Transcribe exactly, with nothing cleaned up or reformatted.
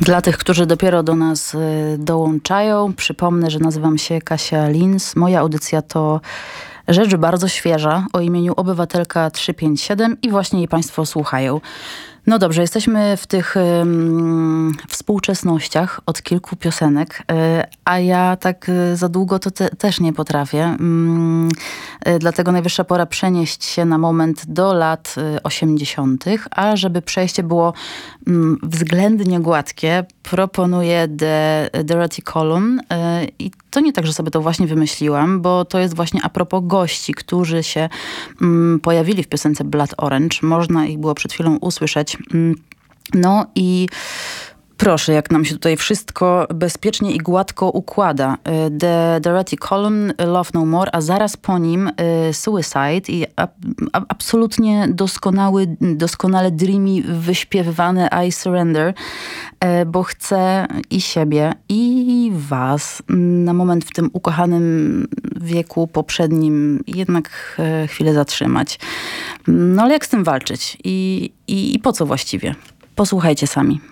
Dla tych, którzy dopiero do nas y, dołączają, przypomnę, że nazywam się Kasia Lins. Moja audycja to rzecz bardzo świeża o imieniu Obywatelka trzysta pięćdziesiąt siedem i właśnie jej Państwo słuchają. No dobrze, jesteśmy w tych um, współczesnościach od kilku piosenek, y, a ja tak y, za długo to te, też nie potrafię. Y, y, dlatego najwyższa pora przenieść się na moment do lat y, osiemdziesiątych, a żeby przejście było y, względnie gładkie, proponuję The Dorothy Column. Y, I to nie tak, że sobie to właśnie wymyśliłam, bo to jest właśnie a propos gości, którzy się y, pojawili w piosence Blood Orange. Można ich było przed chwilą usłyszeć. No i proszę, jak nam się tutaj wszystko bezpiecznie i gładko układa. The Dorothy Column, Love No More, a zaraz po nim Suicide i a, a, absolutnie doskonały, doskonale dreamy wyśpiewywane I Surrender, bo chcę i siebie, i was na moment w tym ukochanym wieku poprzednim jednak chwilę zatrzymać. No ale jak z tym walczyć? I, i, i po co właściwie? Posłuchajcie sami.